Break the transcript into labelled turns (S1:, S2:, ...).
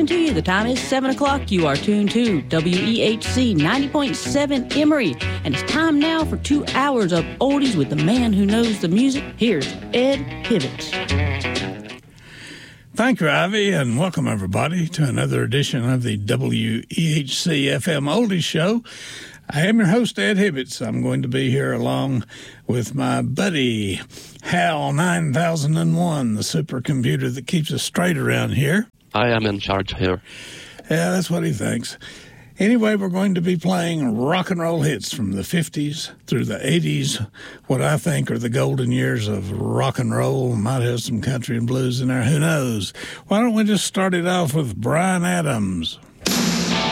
S1: evening to you. The time is 7 o'clock. You are tuned to WEHC 90.7 Emory. And it's time now for 2 hours of oldies with the man who knows the music. Here's Ed Hibbets.
S2: Thank you, Ivy, and welcome everybody to another edition of the WEHC FM Oldies Show. I am your host, Ed Hibbets. I'm going to be here along with my buddy, HAL 9001, the supercomputer that keeps us straight around here.
S3: I am in charge here.
S2: Yeah, that's what he thinks. Anyway, we're going to be playing rock and roll hits from the 50s through the 80s, what I think are the golden years of rock and roll. Might have some country and blues in there, who knows? Why don't we just start it off with Bryan Adams?